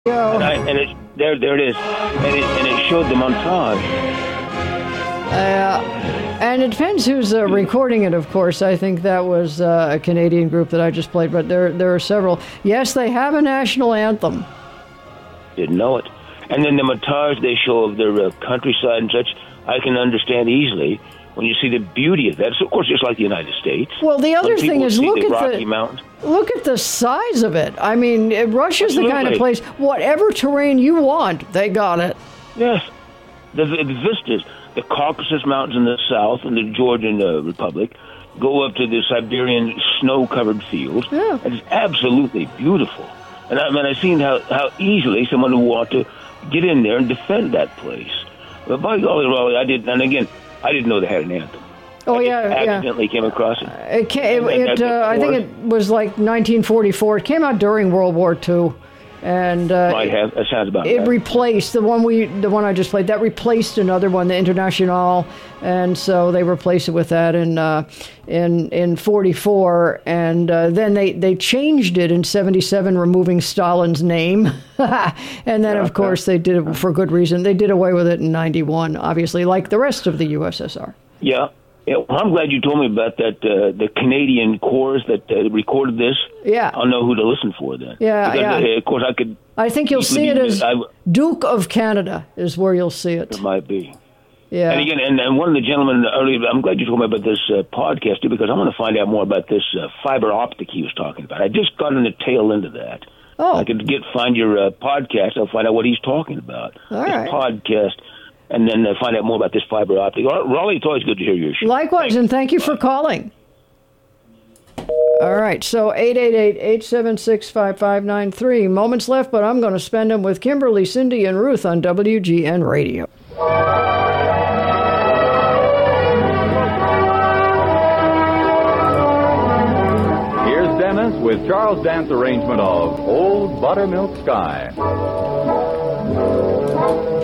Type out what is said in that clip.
There it is, and it showed the montage. And it depends who's recording it, of course. I think that was a Canadian group that I just played, but there are several. Yes, they have a national anthem. Didn't know it. And then the montage they show of their countryside and such, I can understand easily when you see the beauty of that. It's, of course, just like the United States. Well, the other thing is look at the size of it. I mean, Russia's Absolutely. the kind of place, whatever terrain you want, they got it. Yes. The vistas, the Caucasus Mountains in the south and the Georgian Republic, go up to the Siberian snow-covered fields. Yeah. It's absolutely beautiful. And I've seen how easily someone would want to get in there and defend that place. But by golly, Raleigh, I didn't know they had an anthem. I accidentally came across it. I think it was like 1944. It came out during World War II. And might have. That sounds about right. It replaced the one I just played. That replaced another one, the Internationale, and so they replaced it with that in 44. And then they changed it in 77, removing Stalin's name. And then of course they did it for good reason. They did away with it in 91, obviously, like the rest of the USSR. Yeah. Yeah, well, I'm glad you told me about that. The Canadian corps that recorded this. Yeah, I'll know who to listen for then. Yeah, because, yeah. Of course, I could. I think you'll see it as Duke of Canada is where you'll see it. It might be. Yeah. And again, and one of the gentlemen earlier, I'm glad you told me about this podcast too, because I want to find out more about this fiber optic he was talking about. I just got in the tail end of that. Oh. I could find your podcast. I'll find out what he's talking about. All his right. podcast. And then find out more about this fiber optic. Raleigh, it's always good to hear your show. Likewise, and thank you for calling. All right, so 888-876-5593. Moments left, but I'm going to spend them with Kimberly, Cindy, and Ruth on WGN Radio. Here's Dennis with Charles Dance arrangement of Old Buttermilk Sky.